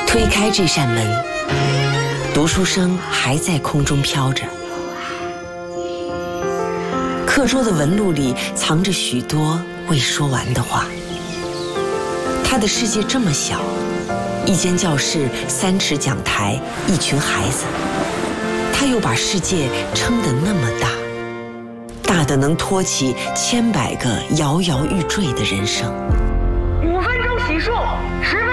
推开这扇门，读书声还在空中飘着。课桌的纹路里藏着许多未说完的话。他的世界这么小，一间教室，3尺讲台，一群孩子，他又把世界撑得那么大，大得能托起千百个摇摇欲坠的人生。 5分钟洗漱，10